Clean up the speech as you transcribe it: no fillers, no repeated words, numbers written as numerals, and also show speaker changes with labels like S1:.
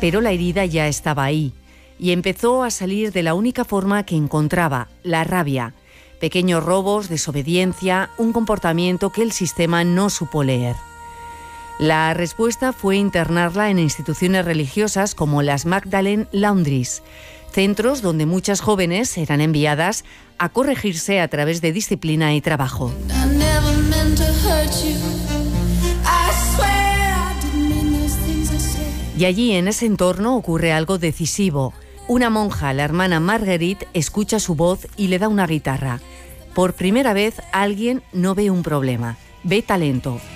S1: Pero la herida ya estaba ahí y empezó a salir de la única forma que encontraba, la rabia. Pequeños robos, desobediencia, un comportamiento que el sistema no supo leer. La respuesta fue internarla en instituciones religiosas como las Magdalene Laundries, centros donde muchas jóvenes eran enviadas a corregirse a través de disciplina y trabajo. Y allí, en ese entorno, ocurre algo decisivo. Una monja, la hermana Marguerite, escucha su voz y le da una guitarra. Por primera vez, alguien no ve un problema, ve talento.